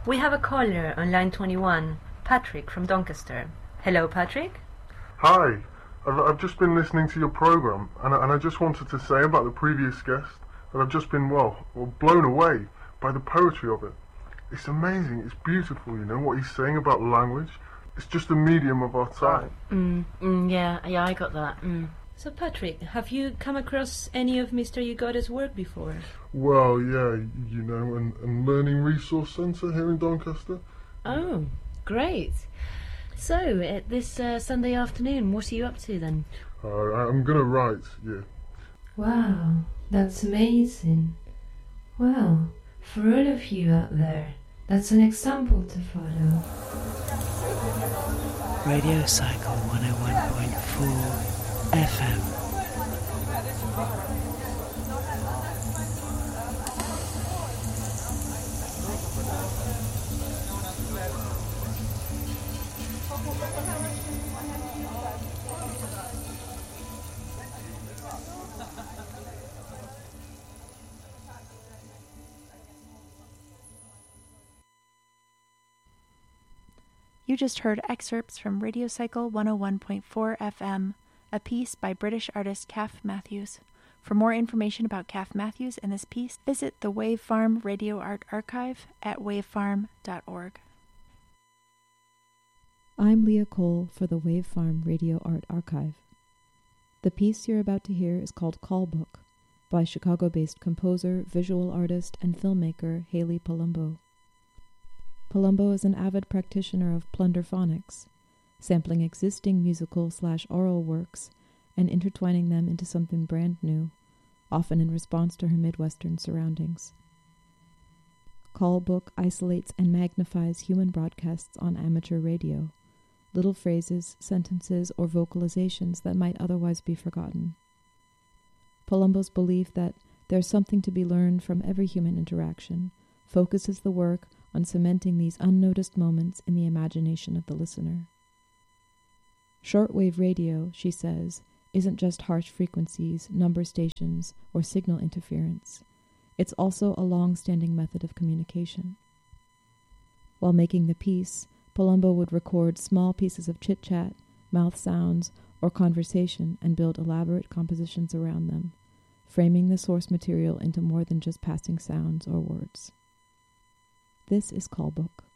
We have a caller on line 21, Patrick from Doncaster. Hello, Patrick. Hi, I've just been listening to your programme, and I just wanted to say about the previous guest that I've just been, blown away by the poetry of it. It's amazing, it's beautiful, what he's saying about language. It's just a medium of our time. Yeah, I got that. So, Patrick, have you come across any of Mr. Yugoda's work before? Well, yeah, and Learning Resource Centre here in Doncaster. Oh, great. So, this Sunday afternoon, what are you up to then? I'm going to write, yeah. Wow, that's amazing. Well, for all of you out there, that's an example to follow. Radio Cycle 101.4 FM. You just heard excerpts from Radio Cycle 101.4 FM, a piece by British artist Kath Matthews. For more information about Kath Matthews and this piece, visit the Wave Farm Radio Art Archive at wavefarm.org. I'm Leah Cole for the Wave Farm Radio Art Archive. The piece you're about to hear is called Call Book by Chicago-based composer, visual artist, and filmmaker Haley Palumbo. Palumbo is an avid practitioner of plunderphonics, sampling existing musical/oral works and intertwining them into something brand new, often in response to her Midwestern surroundings. Call Book isolates and magnifies human broadcasts on amateur radio, little phrases, sentences, or vocalizations that might otherwise be forgotten. Palumbo's belief that there's something to be learned from every human interaction focuses the work on cementing these unnoticed moments in the imagination of the listener. Shortwave radio, she says, isn't just harsh frequencies, number stations, or signal interference. It's also a long-standing method of communication. While making the piece, Palumbo would record small pieces of chit-chat, mouth sounds, or conversation and build elaborate compositions around them, framing the source material into more than just passing sounds or words. This is Call Book.